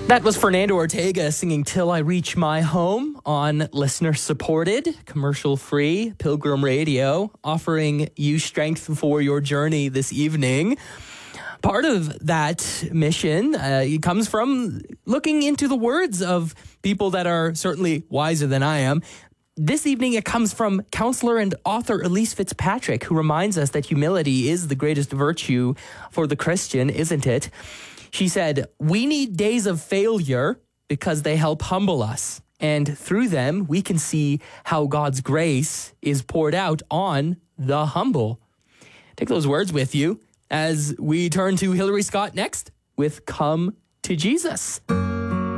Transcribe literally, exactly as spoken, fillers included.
That was Fernando Ortega singing Till I Reach My Home on listener-supported, commercial-free Pilgrim Radio, offering you strength for your journey this evening. Part of that mission uh, comes from looking into the words of people that are certainly wiser than I am. This evening, it comes from counselor and author Elise Fitzpatrick, who reminds us that humility is the greatest virtue for the Christian, isn't it? She said, we need days of failure because they help humble us. And through them, we can see how God's grace is poured out on the humble. Take those words with you as we turn to Hillary Scott next with Come to Jesus.